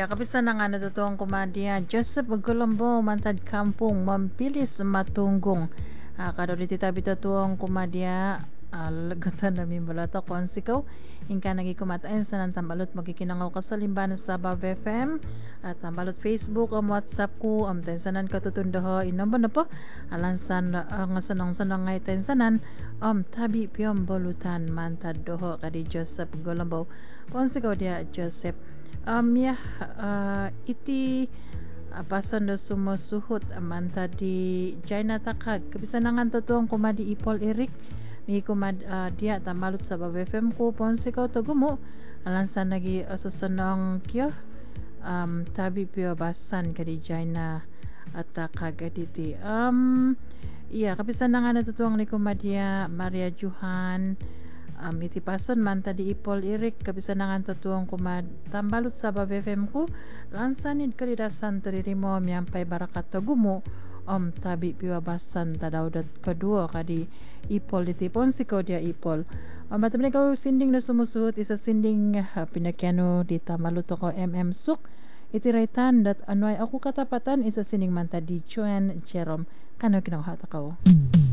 Iya, kapisan na nga natutuong kumadya. Joseph Golombo, mantad kampung, mampilis matunggong. Kado di tita bitatuong kumadya, lagatan namin balata kung sikaw. Ingka nagi kumatain sa nang tambalot magikinangaw ka sa limban sa Bab FM at tambalot Facebook WhatsApp ko tensanan katutundaho inombo na po alansan nga sanang ngay tensanan tabi piyom bolutan mantad doho kadi Joseph Golombo kung sikaw dia Joseph ya iti pasan do sumusuhot manta di China takag kabisa nangan totoong kumadi Ipol Eric ni kumad dia tamalut sa Bab FM ko ponsi ko to gumo alansan nagi susunong kyo tabi pio basan kadi China at takag aditi iya kabisa nangan totoong ni kumadia Maria Juhan iti pason manta di Ipol Eric kabisa nangan totoong kumad tambalut sa Bab FM ko lansanid kalidasan taririmo miyampay barakat to gumo tabi piwabasan tadawdat kedua kadi Ipol iti ponsi ko dia Ipol matamani ko sinding na sumusuot isa sinding pinakyano di tamaluto ko Suk iti raitan dat anoy ako katapatan isa sinding manta di Joan Jerome kano kinahata ko